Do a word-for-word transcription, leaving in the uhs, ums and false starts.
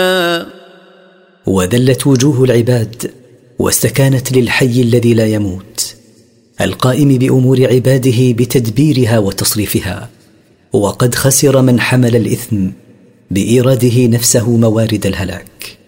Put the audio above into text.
وذلت وجوه العباد واستكانت للحي الذي لا يموت القائم بأمور عباده بتدبيرها وتصريفها. وقد خسر من حمل الإثم بإيراده نفسه موارد الهلاك.